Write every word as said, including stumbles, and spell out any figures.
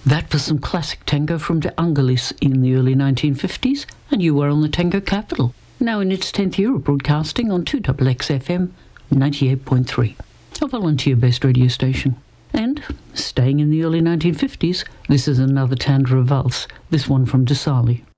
That was some classic tango from De Angelis in the early nineteen fifties, and you were on the tango capital, now in its tenth year of broadcasting on two X X F M ninety-eight point three, a volunteer-based radio station. And, staying in the early nineteen fifties, this is another Tandra valse, this one from Desali.